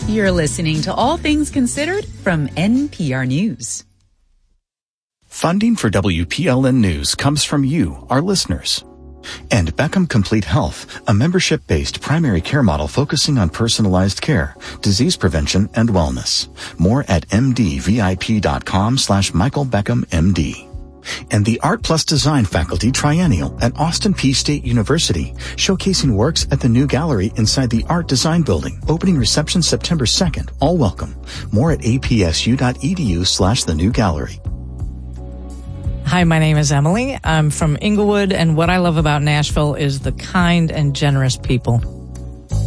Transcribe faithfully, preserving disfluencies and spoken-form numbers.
You're listening to All Things Considered from N P R News. Funding for W P L N News comes from you, our listeners. And Beckham Complete Health, a membership-based primary care model focusing on personalized care, disease prevention, and wellness. More at mdvip.com slash Michael Beckham MD. And the Art Plus Design Faculty Triennial at Austin Peay State University, showcasing works at the new gallery inside the Art Design Building. Opening reception September second. All welcome. More at apsu.edu slash the new gallery. Hi, my name is Emily. I'm from Inglewood, and what I love about Nashville is the kind and generous people.